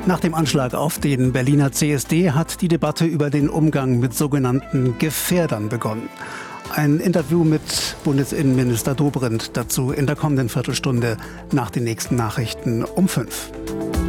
Nach dem Anschlag auf den Berliner CSD hat die Debatte über den Umgang mit sogenannten Gefährdern begonnen. Ein Interview mit Bundesinnenminister Dobrindt dazu in der kommenden Viertelstunde nach den nächsten Nachrichten um 5.